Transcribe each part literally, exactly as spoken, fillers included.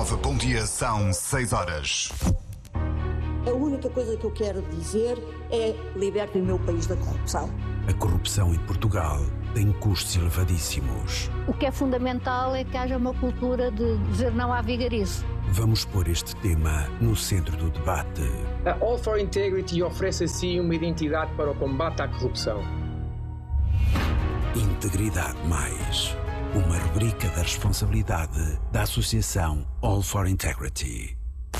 nove, bom dia, são seis horas. A única coisa que eu quero dizer é: liberte o meu país da corrupção. A corrupção em Portugal tem custos elevadíssimos. O que é fundamental é que haja uma cultura de dizer não à vigarice. Vamos pôr este tema no centro do debate. A All for Integrity oferece assim uma identidade para o combate à corrupção. Integridade Mais, uma rubrica da responsabilidade da Associação All for Integrity.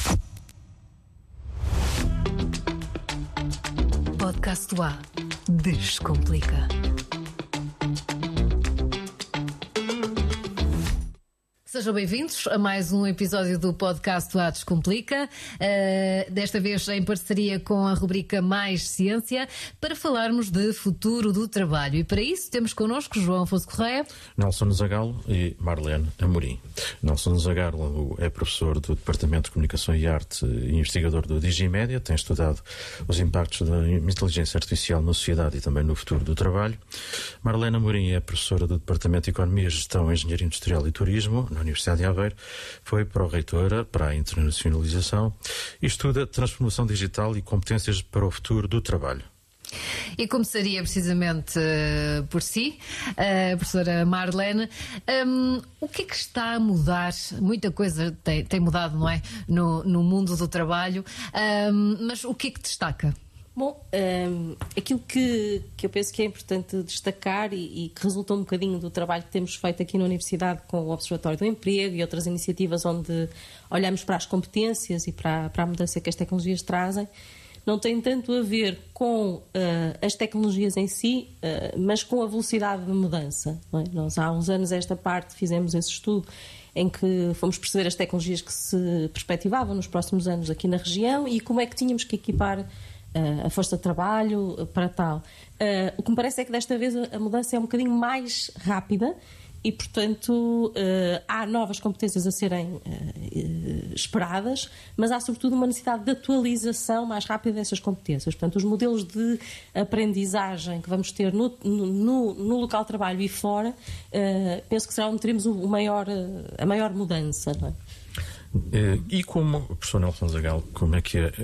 Podcast do A. Descomplica. Sejam bem-vindos a mais um episódio do podcast do A Descomplica, uh, desta vez em parceria com a rubrica Mais Ciência, para falarmos de futuro do trabalho. E para isso temos connosco João Afonso Correia, Nelson Zagalo e Marlene Amorim. Nelson Zagalo é professor do Departamento de Comunicação e Arte e investigador do Digimédia, tem estudado os impactos da inteligência artificial na sociedade e também no futuro do trabalho. Marlene Amorim é professora do Departamento de Economia, Gestão, Engenharia Industrial e Turismo na Universidade de Aveiro, foi pró-reitora para a internacionalização e estuda transformação digital e competências para o futuro do trabalho. E começaria precisamente uh, por si, uh, professora Marlene. Um, o que é que está a mudar? Muita coisa tem, tem mudado, não é? No, no mundo do trabalho, um, mas o que é que destaca? Bom, um, aquilo que, que eu penso que é importante destacar e, e que resulta um bocadinho do trabalho que temos feito aqui na Universidade com o Observatório do Emprego e outras iniciativas onde olhamos para as competências e para, para a mudança que as tecnologias trazem, não tem tanto a ver com uh, as tecnologias em si, uh, mas com a velocidade de mudança. Não é? Nós há uns anos, esta parte, fizemos esse estudo em que fomos perceber as tecnologias que se perspectivavam nos próximos anos aqui na região e como é que tínhamos que equipar Uh, a força de trabalho uh, para tal. Uh, o que me parece é que desta vez a, a mudança é um bocadinho mais rápida e, portanto, uh, há novas competências a serem uh, uh, esperadas, mas há sobretudo uma necessidade de atualização mais rápida dessas competências. Portanto, os modelos de aprendizagem que vamos ter no, no, no local de trabalho e fora, uh, penso que será onde teremos o maior, uh, a maior mudança, não é? E como, professor Nelson Zagalo, como é que a, a,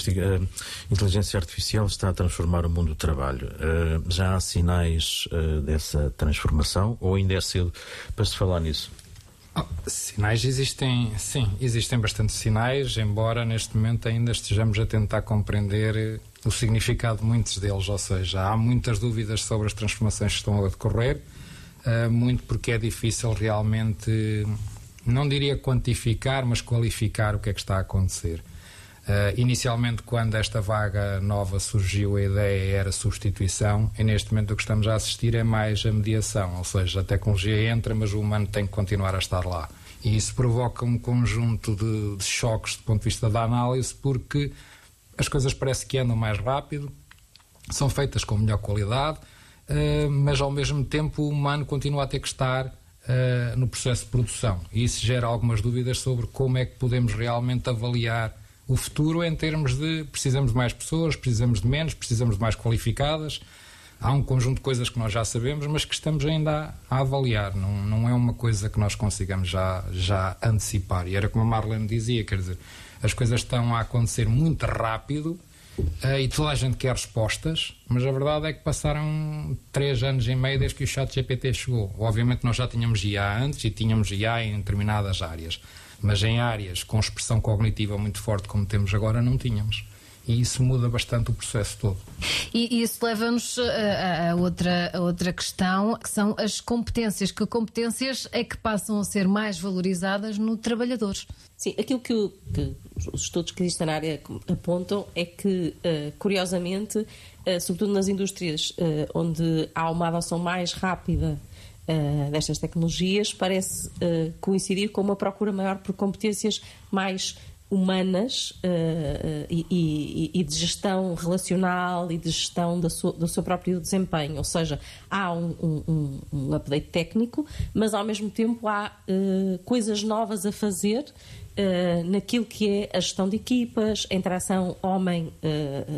a inteligência artificial está a transformar o mundo do trabalho? Já há sinais dessa transformação ou ainda é cedo para se falar nisso? Oh, sinais existem, sim, existem bastantes sinais, embora neste momento ainda estejamos a tentar compreender o significado de muitos deles, ou seja, há muitas dúvidas sobre as transformações que estão a decorrer, muito porque é difícil realmente, não diria quantificar, mas qualificar o que é que está a acontecer. Uh, inicialmente, quando esta vaga nova surgiu, a ideia era substituição, e neste momento o que estamos a assistir é mais a mediação, ou seja, a tecnologia entra, mas o humano tem que continuar a estar lá. E isso provoca um conjunto de, de choques do ponto de vista da análise, porque as coisas parece que andam mais rápido, são feitas com melhor qualidade, uh, mas ao mesmo tempo o humano continua a ter que estar Uh, no processo de produção, e isso gera algumas dúvidas sobre como é que podemos realmente avaliar o futuro em termos de precisamos de mais pessoas, precisamos de menos, precisamos de mais qualificadas. Há um conjunto de coisas que nós já sabemos, mas que estamos ainda a, a avaliar, não, não é uma coisa que nós consigamos já, já antecipar, e era como a Marlene dizia, quer dizer, as coisas estão a acontecer muito rápido. Uh, e toda a gente quer respostas, mas a verdade é que passaram três anos e meio desde que o chat G P T chegou. Obviamente nós já tínhamos I A antes e tínhamos I A em determinadas áreas, mas em áreas com expressão cognitiva muito forte como temos agora não tínhamos. E isso muda bastante o processo todo. E isso leva-nos a, a, outra, a outra questão, que são as competências. Que competências é que passam a ser mais valorizadas no trabalhador? Sim, aquilo que, o, que os estudos que existem na área apontam é que, uh, curiosamente, uh, sobretudo nas indústrias uh, onde há uma adoção mais rápida uh, destas tecnologias, parece uh, coincidir com uma procura maior por competências mais humanas uh, e, e, e de gestão relacional e de gestão da sua, do seu próprio desempenho, ou seja, há um, um, um update técnico, mas ao mesmo tempo há uh, coisas novas a fazer uh, naquilo que é a gestão de equipas, a interação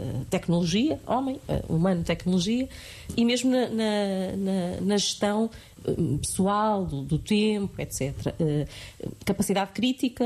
homem-tecnologia, uh, homem, uh, humano-tecnologia, e mesmo na, na, na, na gestão pessoal, do, do tempo, etcétera. Uh, capacidade crítica,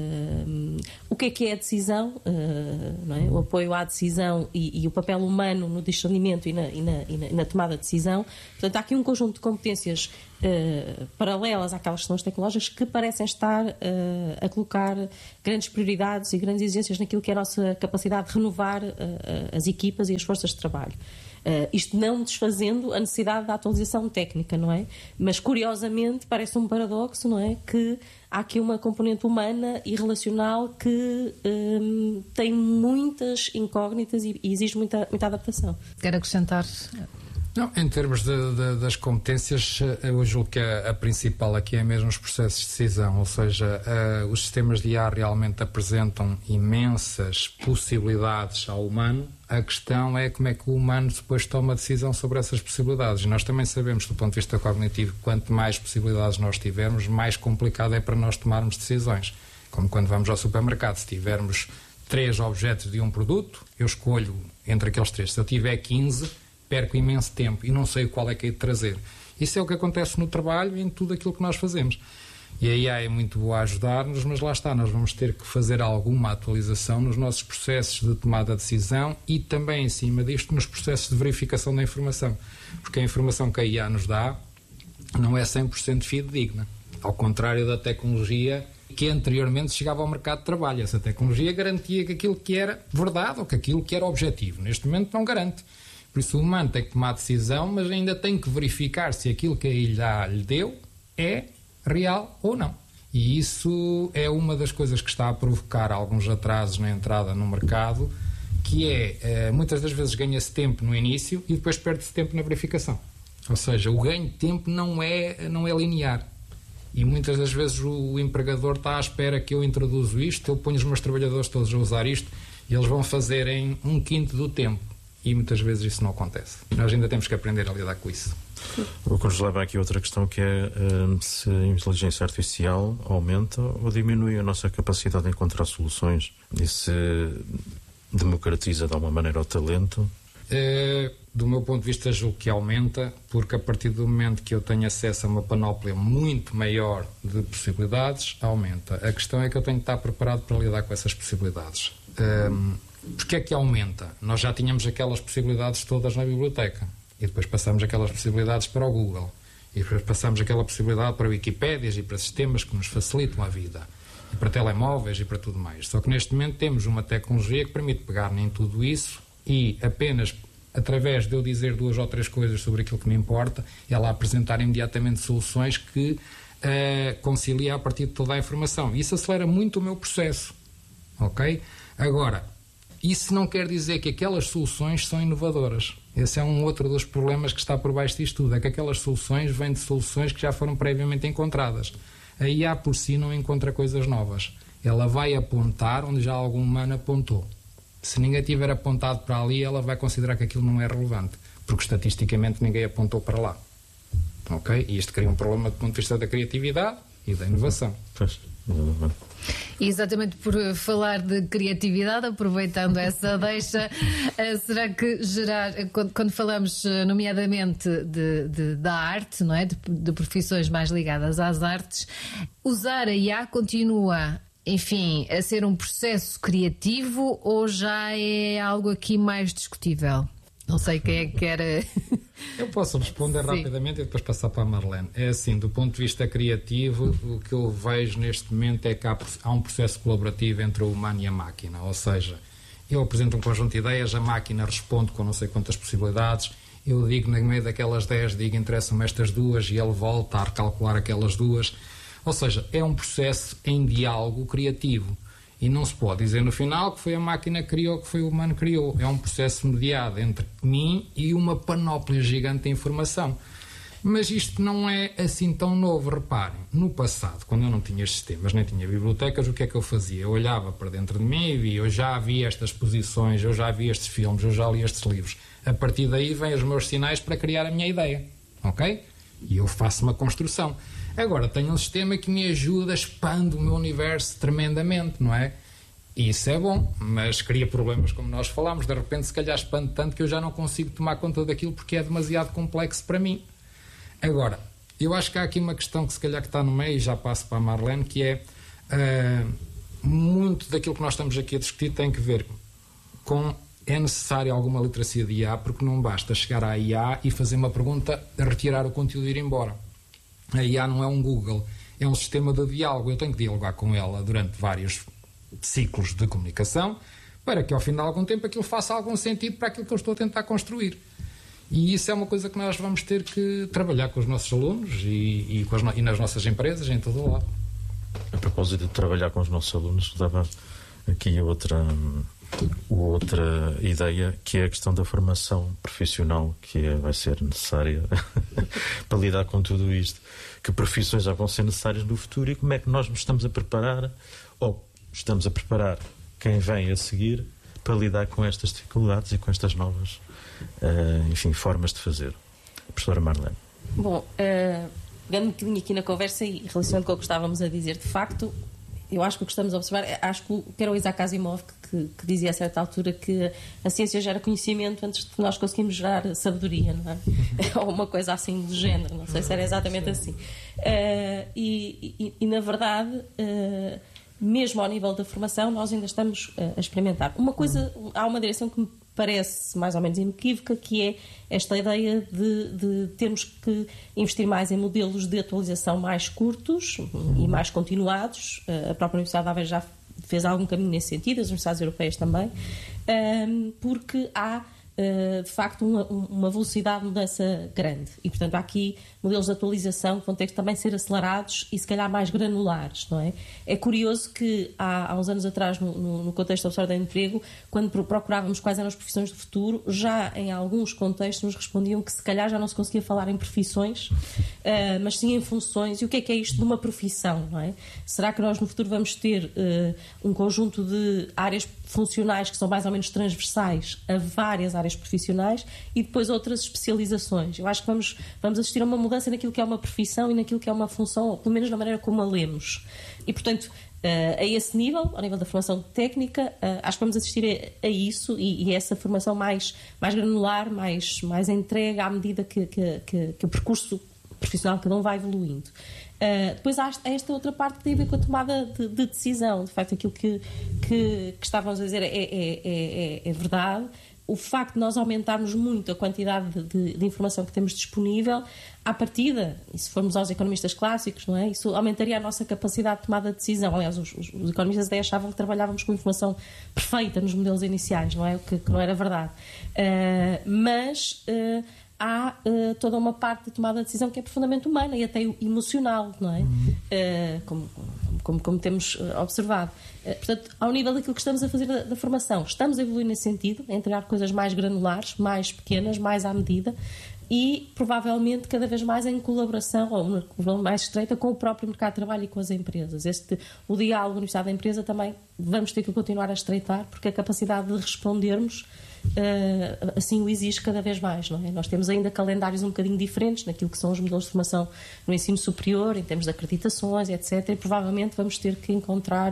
uh, o que é que é a decisão, uh, não é? O apoio à decisão e, e o papel humano no discernimento e na, e, na, e, na, e na tomada de decisão. Portanto, há aqui um conjunto de competências uh, paralelas àquelas que são as tecnológicas que parecem estar uh, a colocar grandes prioridades e grandes exigências naquilo que é a nossa capacidade de renovar uh, as equipas e as forças de trabalho. Uh, isto não desfazendo a necessidade da atualização técnica, não é? Mas, curiosamente, parece um paradoxo, não é? Que há aqui uma componente humana e relacional que um, tem muitas incógnitas e, e exige muita, muita adaptação. Quero acrescentar... Não, em termos de, de, das competências, eu julgo que a, a principal aqui é mesmo os processos de decisão, ou seja, uh, os sistemas de I A realmente apresentam imensas possibilidades ao humano. A questão é como é que o humano depois toma decisão sobre essas possibilidades. E nós também sabemos, do ponto de vista cognitivo, que quanto mais possibilidades nós tivermos, mais complicado é para nós tomarmos decisões. Como quando vamos ao supermercado, se tivermos três objetos de um produto, eu escolho entre aqueles três. Se eu tiver quinze... perco imenso tempo e não sei qual é que é de trazer. Isso é o que acontece no trabalho e em tudo aquilo que nós fazemos. E a I A é muito boa a ajudar-nos, mas lá está, nós vamos ter que fazer alguma atualização nos nossos processos de tomada de decisão e também, em cima disto, nos processos de verificação da informação. Porque a informação que a I A nos dá não é cem por cento fidedigna. Ao contrário da tecnologia que anteriormente chegava ao mercado de trabalho. Essa tecnologia garantia que aquilo que era verdade ou que aquilo que era objetivo. Neste momento não garante. Por isso o humano tem que tomar decisão, mas ainda tem que verificar se aquilo que a I A lhe deu é real ou não. E isso é uma das coisas que está a provocar alguns atrasos na entrada no mercado, que é, muitas das vezes ganha-se tempo no início e depois perde-se tempo na verificação. Ou seja, o ganho de tempo não é, não é linear. E muitas das vezes o empregador está à espera que eu introduzo isto, eu ponho os meus trabalhadores todos a usar isto e eles vão fazer em um quinto do tempo. E muitas vezes isso não acontece. Nós ainda temos que aprender a lidar com isso. O que nos leva aqui a outra questão, que é um, se a inteligência artificial aumenta ou diminui a nossa capacidade de encontrar soluções e se democratiza de alguma maneira o talento. É, do meu ponto de vista, julgo que aumenta, porque a partir do momento que eu tenho acesso a uma panóplia muito maior de possibilidades, aumenta. A questão é que eu tenho que estar preparado para lidar com essas possibilidades. Um, Porquê é que aumenta? Nós já tínhamos aquelas possibilidades todas na biblioteca e depois passamos aquelas possibilidades para o Google e depois passamos aquela possibilidade para Wikipédias e para sistemas que nos facilitam a vida e para telemóveis e para tudo mais. Só que neste momento temos uma tecnologia que permite pegar em tudo isso e apenas através de eu dizer duas ou três coisas sobre aquilo que me importa, ela apresentar imediatamente soluções que uh, concilia a partir de toda a informação. Isso acelera muito o meu processo. Ok? Agora, isso não quer dizer que aquelas soluções são inovadoras. Esse é um outro dos problemas que está por baixo disto tudo. É que aquelas soluções vêm de soluções que já foram previamente encontradas. A I A por si não encontra coisas novas. Ela vai apontar onde já algum humano apontou. Se ninguém tiver apontado para ali, ela vai considerar que aquilo não é relevante. Porque estatisticamente ninguém apontou para lá. Ok? E isto cria um problema do ponto de vista da criatividade e da inovação. Pois. E exatamente por falar de criatividade, aproveitando essa deixa, será que gerar, quando, quando falamos nomeadamente de, de, da arte, não é? de, de profissões mais ligadas às artes, usar a I A continua, enfim, a ser um processo criativo ou já é algo aqui mais discutível? Não sei quem é que quer... Eu posso responder Sim. rapidamente e depois passar para a Marlene. É assim, do ponto de vista criativo, o que eu vejo neste momento é que há, há um processo colaborativo entre o humano e a máquina. Ou seja, eu apresento um conjunto de ideias, a máquina responde com não sei quantas possibilidades, eu digo no meio daquelas dez, digo interessam-me estas duas e ele volta a recalcular aquelas duas. Ou seja, é um processo em diálogo criativo. E não se pode dizer no final que foi a máquina que criou, que foi o humano que criou. É um processo mediado entre mim e uma panóplia gigante de informação. Mas isto não é assim tão novo, reparem. No passado, quando eu não tinha sistemas, nem tinha bibliotecas, o que é que eu fazia? Eu olhava para dentro de mim e via, eu já vi estas posições, eu já vi estes filmes, eu já li estes livros. A partir daí vêm os meus sinais para criar a minha ideia. Ok? E eu faço uma construção. Agora tenho um sistema que me ajuda, expande o meu universo tremendamente, não é? E isso é bom, mas cria problemas, como nós falámos. De repente, se calhar expande tanto que eu já não consigo tomar conta daquilo porque é demasiado complexo para mim. Agora, Eu acho que há aqui uma questão que se calhar que está no meio, e já passo para a Marlene, que é uh, muito daquilo que nós estamos aqui a discutir tem que ver com é necessária alguma literacia de I A, porque não basta chegar à I A e fazer uma pergunta, retirar o conteúdo e ir embora. A I A não é um Google, é um sistema de diálogo. Eu tenho que dialogar com ela durante vários ciclos de comunicação para que ao final de algum tempo aquilo faça algum sentido para aquilo que eu estou a tentar construir. E isso é uma coisa que nós vamos ter que trabalhar com os nossos alunos e, e, com as no... e nas nossas empresas, em todo o lado. A propósito de trabalhar com os nossos alunos, dava aqui outra, outra ideia, que é a questão da formação profissional, que é, vai ser necessária para lidar com tudo isto. Que profissões já vão ser necessárias no futuro e como é que nós nos estamos a preparar, ou estamos a preparar quem vem a seguir para lidar com estas dificuldades e com estas novas Uh, enfim, formas de fazer. Professora Marlene. Bom, uh, pegando um bocadinho aqui na conversa e relacionando com o que estávamos a dizer, de facto, eu acho que o que estamos a observar, acho que, que era o Isaac Asimov que, que dizia a certa altura que a ciência gera conhecimento antes de nós conseguirmos gerar sabedoria, não é? Ou uma coisa assim do género, não sei se era exatamente assim. Uh, e, e, e, na verdade, uh, mesmo ao nível da formação, nós ainda estamos uh, a experimentar. Uma coisa, há uma direção que me parece mais ou menos inequívoca, que é esta ideia de, de termos que investir mais em modelos de atualização mais curtos e mais continuados. A própria Universidade de Aveiro já fez algum caminho nesse sentido, as universidades europeias também, porque há de facto uma, uma velocidade de mudança grande e, portanto, há aqui modelos de atualização que vão ter que também ser acelerados e se calhar mais granulares, não é? É curioso que há, há uns anos atrás, no, no, no contexto do Observatório de Emprego, quando procurávamos quais eram as profissões do futuro, já em alguns contextos nos respondiam que se calhar já não se conseguia falar em profissões, uh, mas sim em funções. E o que é que é isto de uma profissão, não é? Será que nós no futuro vamos ter uh, um conjunto de áreas funcionais que são mais ou menos transversais a várias áreas profissionais e depois outras especializações? Eu acho que vamos, vamos assistir a uma mudança naquilo que é uma profissão e naquilo que é uma função, ou pelo menos na maneira como a lemos. E, portanto, a esse nível, ao nível da formação técnica, acho que vamos assistir a, a isso e, e a essa formação mais, mais granular, mais, mais entregue à medida que, que, que, que o percurso profissional de cada um vai evoluindo. Uh, depois há esta outra parte que tem a ver com a tomada de, de decisão. De facto, aquilo que, que, que estávamos a dizer é, é, é, é verdade. O facto de nós aumentarmos muito a quantidade de, de, de informação que temos disponível, à partida, e se formos aos economistas clássicos, não é? Isso aumentaria a nossa capacidade de tomada de decisão. Aliás, os, os, os economistas até achavam que trabalhávamos com informação perfeita nos modelos iniciais, não é? O que, que não era verdade. Uh, mas... Uh, há uh, toda uma parte de tomada de decisão que é profundamente humana e até emocional, não é? Uhum. Uh, como, como, como temos uh, observado. Uh, portanto, ao nível daquilo que estamos a fazer da, da formação, estamos a evoluir nesse sentido, a entregar coisas mais granulares, mais pequenas, mais à medida e, provavelmente, cada vez mais em colaboração, ou uma colaboração mais estreita com o próprio mercado de trabalho e com as empresas. Este, o diálogo Universidade da Empresa também vamos ter que continuar a estreitar, porque a capacidade de respondermos Uh, assim o exige cada vez mais, não é? Nós temos ainda calendários um bocadinho diferentes naquilo que são os modelos de formação no ensino superior, em termos de acreditações, etcétera. E provavelmente vamos ter que encontrar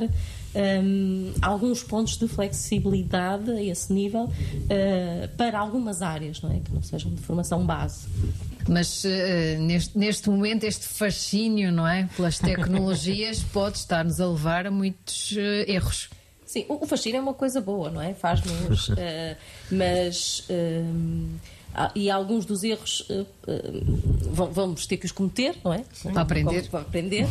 um, alguns pontos de flexibilidade a esse nível uh, para algumas áreas, não é? Que não sejam de formação base. Mas uh, neste, neste momento este fascínio, não é, pelas tecnologias pode estar-nos a levar a muitos uh, erros. Sim, o fascínio é uma coisa boa, não é? Faz-nos... Uh, mas... Uh, e alguns dos erros uh, uh, vamos ter que os cometer, não é? Para aprender. Para aprender. Uh,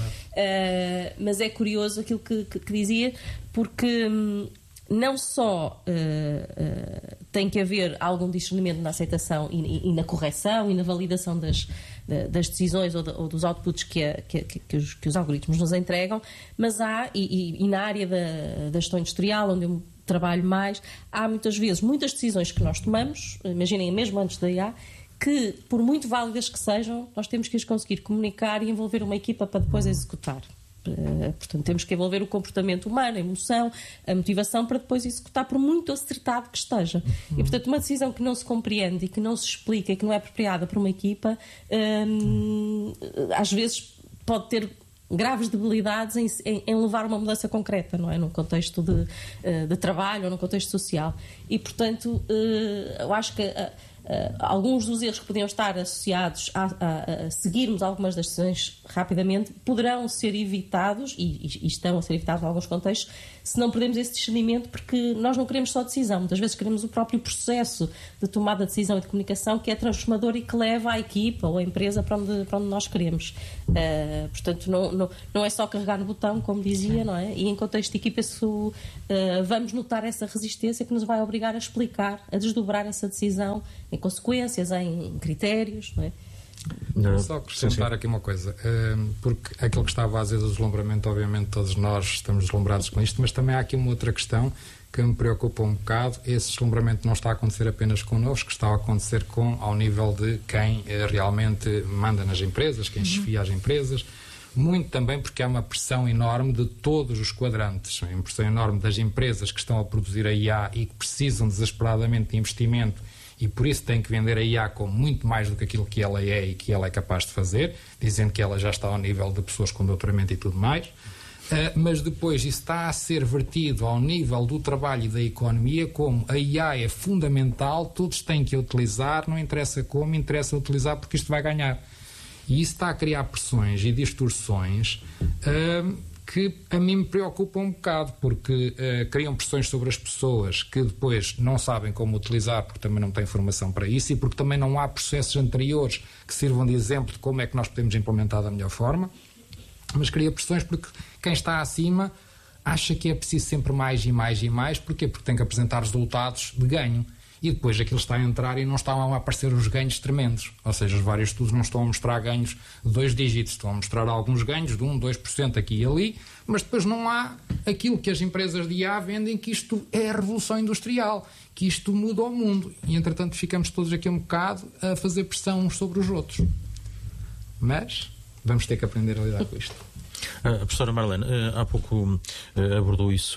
mas é curioso aquilo que, que, que dizia, porque... Um, não só uh, uh, tem que haver algum discernimento na aceitação e, e, e na correção e na validação das, das decisões ou, de, ou dos outputs que, a, que, que, os, que os algoritmos nos entregam, mas há, e, e, e na área da, da gestão industrial, onde eu trabalho mais, há muitas vezes muitas decisões que nós tomamos, imaginem mesmo antes da I A, que, por muito válidas que sejam, nós temos que as conseguir comunicar e envolver uma equipa para depois executar. Uh, portanto, temos que envolver o comportamento humano, a emoção, a motivação para depois executar, por muito acertado que esteja. Uhum. E, portanto, uma decisão que não se compreende e que não se explica e que não é apropriada para uma equipa, um, às vezes pode ter graves debilidades em, em, em levar uma mudança concreta, não é? Num contexto de, de trabalho ou num contexto social. E, portanto, uh, eu acho que a, alguns dos erros que podiam estar associados a, a, a seguirmos algumas das decisões rapidamente poderão ser evitados, e, e estão a ser evitados em alguns contextos, se não perdemos esse discernimento, porque nós não queremos só decisão, muitas vezes queremos o próprio processo de tomada de decisão e de comunicação, que é transformador e que leva a equipa ou a empresa para onde, para onde nós queremos. Uh, portanto, não, não, não é só carregar no botão, como dizia, não é? E em contexto de equipa, isso, uh, vamos notar essa resistência que nos vai obrigar a explicar, a desdobrar essa decisão em consequências, em critérios, não é? Vou só acrescentar aqui uma coisa, porque aquilo que estava a dizer do deslumbramento, obviamente todos nós estamos deslumbrados com isto, mas também há aqui uma outra questão que me preocupa um bocado. Esse deslumbramento não está a acontecer apenas connosco, está a acontecer com, ao nível de quem realmente manda nas empresas, quem chefia as empresas, muito também porque há uma pressão enorme de todos os quadrantes, uma pressão enorme das empresas que estão a produzir a I A e que precisam desesperadamente de investimento, e por isso tem que vender a I A como muito mais do que aquilo que ela é e que ela é capaz de fazer, dizendo que ela já está ao nível de pessoas com doutoramento e tudo mais. Uh, mas depois isso está a ser vertido ao nível do trabalho e da economia como a I A é fundamental, todos têm que a utilizar, não interessa como, interessa utilizar porque isto vai ganhar. E isso está a criar pressões e distorções uh, que a mim me preocupam um bocado, porque uh, criam pressões sobre as pessoas que depois não sabem como utilizar, porque também não têm formação para isso e porque também não há processos anteriores que sirvam de exemplo de como é que nós podemos implementar da melhor forma, mas cria pressões porque quem está acima acha que é preciso sempre mais e mais e mais. Porquê? Porque tem que apresentar resultados de ganho. E depois aquilo está a entrar e não estão a aparecer os ganhos tremendos. Ou seja, os vários estudos não estão a mostrar ganhos de dois dígitos, estão a mostrar alguns ganhos de um, dois por cento aqui e ali, mas depois não há aquilo que as empresas de I A vendem, que isto é a revolução industrial, que isto muda o mundo. E, entretanto, ficamos todos aqui um bocado a fazer pressão uns sobre os outros. Mas vamos ter que aprender a lidar com isto. A professora Marlene, há pouco abordou isso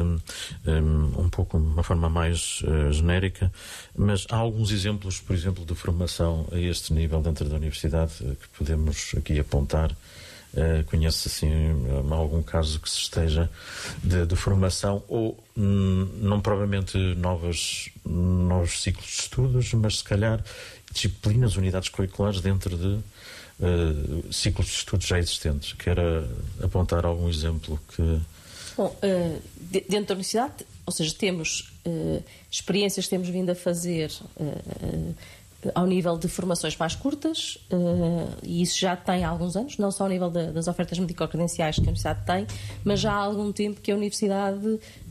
um pouco de uma forma mais genérica, mas há alguns exemplos, por exemplo, de formação a este nível dentro da universidade que podemos aqui apontar. Conhece assim algum caso que se esteja de, de formação ou não provavelmente novas, novos ciclos de estudos, mas se calhar disciplinas, unidades curriculares dentro de Uh, ciclos de estudos já existentes? Quer apontar algum exemplo que... Bom, uh, de, dentro da universidade, ou seja, temos uh, experiências que temos vindo a fazer uh, uh, ao nível de formações mais curtas, uh, e isso já tem há alguns anos, não só ao nível da, das ofertas médico-credenciais que a universidade tem, mas já há algum tempo que a universidade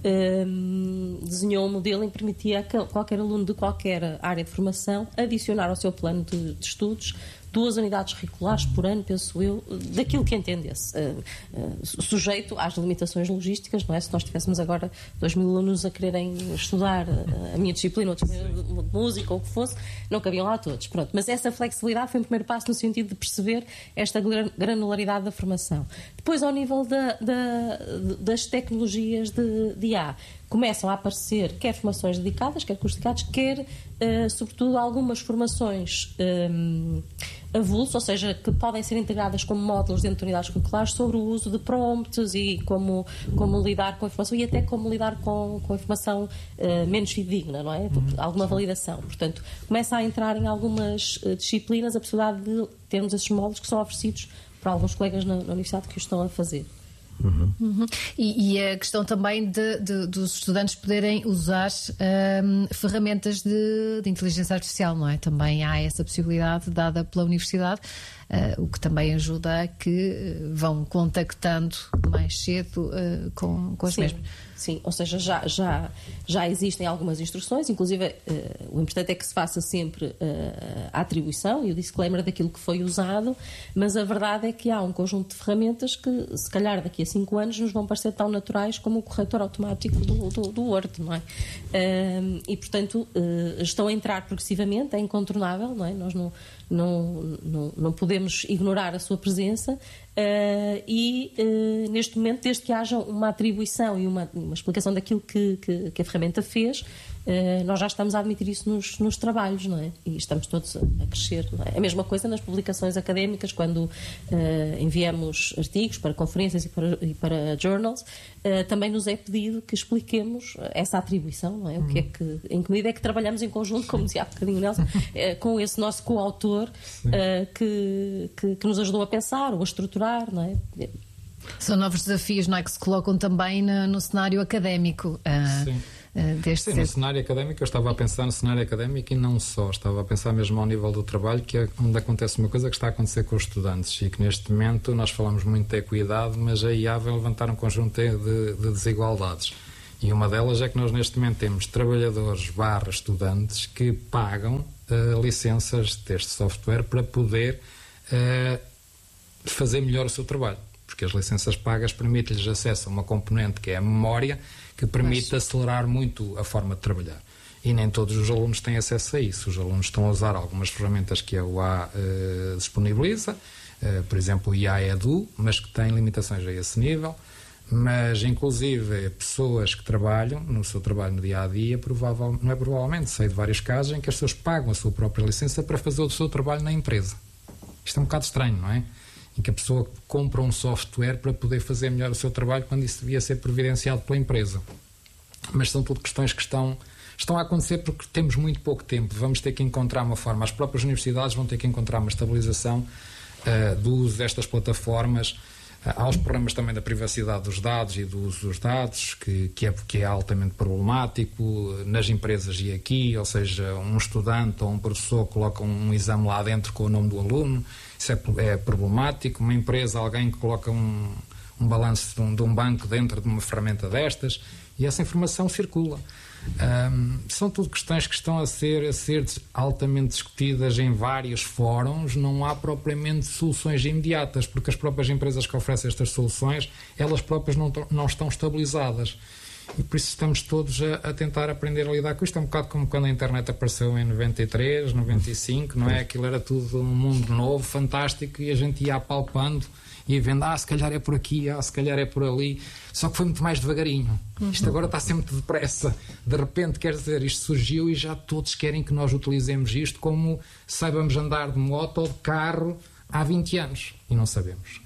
uh, desenhou um modelo em que permitia a qualquer aluno de qualquer área de formação adicionar ao seu plano de, de estudos duas unidades curriculares por ano, penso eu, daquilo que entendesse, uh, uh, sujeito às limitações logísticas, não é? Se nós tivéssemos agora dois mil alunos a quererem estudar uh, a minha disciplina, ou disciplina de música, ou o que fosse, não cabiam lá todos. Pronto. Mas essa flexibilidade foi um primeiro passo no sentido de perceber esta granularidade da formação. Depois, ao nível da, da, das tecnologias de, de I A, começam a aparecer quer formações dedicadas, quer cursos dedicados, quer, uh, sobretudo, algumas formações um, avulso, ou seja, que podem ser integradas como módulos dentro de unidades curriculares sobre o uso de prompts e como, como lidar com a informação e até como lidar com, com a informação uh, menos fidedigna, não é? Alguma validação. Portanto, começa a entrar em algumas uh, disciplinas a possibilidade de termos esses módulos que são oferecidos por alguns colegas na, na universidade que o estão a fazer. Uhum. Uhum. E, e a questão também de, de, dos estudantes poderem usar um, ferramentas de, de inteligência artificial, não é? Também há essa possibilidade dada pela universidade, uh, o que também ajuda a que vão contactando mais cedo uh, com, com as sim, mesmas. Sim, ou seja, já, já, já existem algumas instruções, inclusive uh, o importante é que se faça sempre uh, a atribuição e o disclaimer daquilo que foi usado, mas a verdade é que há um conjunto de ferramentas que, se calhar daqui a cinco anos, nos vão parecer tão naturais como o corretor automático do, do, do Word, não é? Uh, e, portanto, uh, estão a entrar progressivamente, é incontornável, não é? Nós não, não, não, não podemos ignorar a sua presença, Uh, e uh, neste momento, desde que haja uma atribuição e uma, uma explicação daquilo que, que, que a ferramenta fez, uh, nós já estamos a admitir isso nos, nos trabalhos, não é? E estamos todos a, a crescer, não é? A mesma coisa nas publicações académicas, quando uh, enviamos artigos para conferências e para, e para journals, uh, também nos é pedido que expliquemos essa atribuição, não é? O que é que, em que medida é que trabalhamos em conjunto, como dizia há bocadinho Nelson, uh, com esse nosso coautor uh, que, que, que nos ajudou a pensar ou a estruturar. Não é? São novos desafios, não é, que se colocam também no, no cenário académico. Uh, Sim, uh, Sim no cenário académico, eu estava a pensar no cenário académico e não só, estava a pensar mesmo ao nível do trabalho, que é onde acontece uma coisa que está a acontecer com os estudantes e que neste momento nós falamos muito de equidade, mas a I A vai levantar um conjunto de, de desigualdades. E uma delas é que nós neste momento temos trabalhadores barra estudantes que pagam uh, licenças deste software para poder uh, fazer melhor o seu trabalho, porque as licenças pagas permitem-lhes acesso a uma componente que é a memória, que permite Mas... acelerar muito a forma de trabalhar. E nem todos os alunos têm acesso a isso. Os alunos estão a usar algumas ferramentas que a U A uh, disponibiliza, uh, por exemplo o I A Edu, mas que tem limitações a esse nível. Mas, inclusive, pessoas que trabalham no seu trabalho no dia-a-dia, provável, não é provavelmente, sei de vários casos em que as pessoas pagam a sua própria licença para fazer o seu trabalho na empresa. Isto é um bocado estranho, não é? Em que a pessoa compra um software para poder fazer melhor o seu trabalho quando isso devia ser providenciado pela empresa. Mas são tudo questões que estão, estão a acontecer porque temos muito pouco tempo. Vamos ter que encontrar uma forma, as próprias universidades vão ter que encontrar uma estabilização uh, do uso destas plataformas. Uh, há os problemas também da privacidade dos dados e do uso dos dados, que, que, é, que é altamente problemático nas empresas e aqui, ou seja, um estudante ou um professor coloca um exame lá dentro com o nome do aluno. Isso é, é problemático. Uma empresa, alguém que coloca um, um balanço de um, de um banco dentro de uma ferramenta destas, e essa informação circula. Um, são tudo questões que estão a ser, a ser altamente discutidas em vários fóruns. Não há propriamente soluções imediatas, porque as próprias empresas que oferecem estas soluções, elas próprias não, não estão estabilizadas. E por isso estamos todos a, a tentar aprender a lidar com isto. É um bocado como quando a internet apareceu em noventa e três, noventa e cinco, não é? Aquilo era tudo um mundo novo, fantástico, e a gente ia apalpando, ia vendo, ah, se calhar é por aqui, ah, se calhar é por ali. Só que foi muito mais devagarinho. Isto agora está sempre depressa. De repente, quer dizer, isto surgiu e já todos querem que nós utilizemos isto como saibamos andar de moto ou de carro há vinte anos. E não sabemos.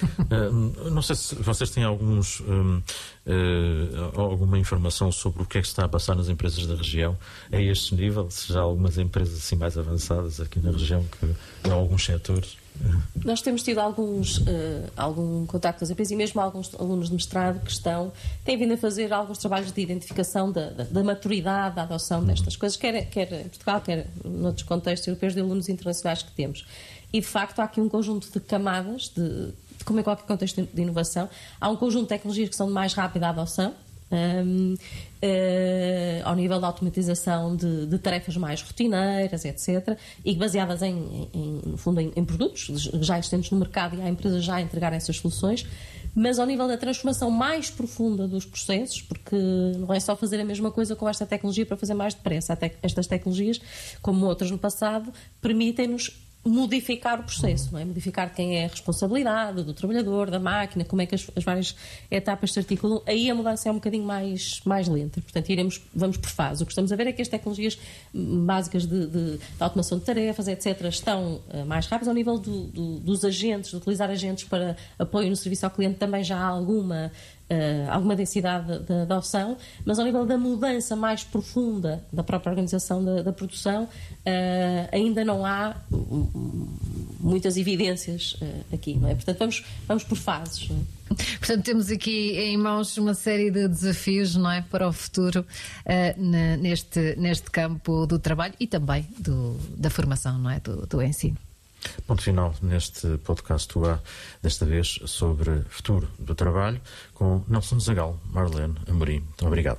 Uh, não sei se vocês têm alguns, um, uh, alguma informação sobre o que é que está a passar nas empresas da região a este nível, se já há algumas empresas assim mais avançadas aqui na região, que, em alguns setores. Nós temos tido alguns, uh, algum contacto com as empresas e mesmo alguns alunos de mestrado que estão, têm vindo a fazer alguns trabalhos de identificação da, da, da maturidade, da adoção destas coisas, quer, quer em Portugal, quer noutros contextos europeus de alunos internacionais que temos. E de facto há aqui um conjunto de camadas de como em qualquer contexto de inovação, há um conjunto de tecnologias que são de mais rápida adoção, um, uh, ao nível da automatização de, de tarefas mais rotineiras, etcétera, e baseadas em, em, no fundo, em, em produtos já existentes no mercado, e há empresas já a entregarem essas soluções, mas ao nível da transformação mais profunda dos processos, porque não é só fazer a mesma coisa com esta tecnologia para fazer mais depressa. Te- estas tecnologias, como outras no passado, permitem-nos modificar o processo, não é? Modificar quem é a responsabilidade do trabalhador, da máquina, como é que as, as várias etapas se articulam. Aí a mudança é um bocadinho mais, mais lenta, portanto iremos, vamos por fase. O que estamos a ver é que as tecnologias básicas de, de, de automação de tarefas, etcétera, estão uh, mais rápidas. Ao nível do, do, dos agentes, de utilizar agentes para apoio no serviço ao cliente, também já há alguma Uh, alguma densidade de adoção, mas ao nível da mudança mais profunda da própria organização da, da produção, uh, ainda não há um, muitas evidências uh, aqui, não é? Portanto, vamos, vamos por fases, não é? Portanto, temos aqui em mãos uma série de desafios, não é, para o futuro uh, na, neste, neste campo do trabalho e também do, da formação, não é, do, do ensino. Ponto final neste podcast U A, desta vez sobre futuro do trabalho, com Nelson Zagal, Marlene Amorim. Muito obrigado.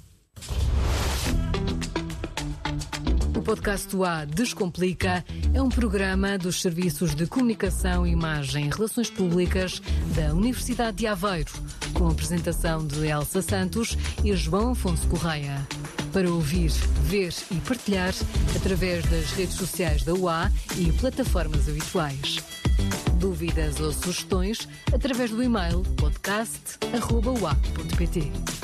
O podcast U A Descomplica é um programa dos Serviços de Comunicação, Imagem e Relações Públicas da Universidade de Aveiro, com a apresentação de Elsa Santos e João Afonso Correia. Para ouvir, ver e partilhar através das redes sociais da U A e plataformas habituais. dúvidas ou sugestões através do e-mail podcast arroba u a ponto pt.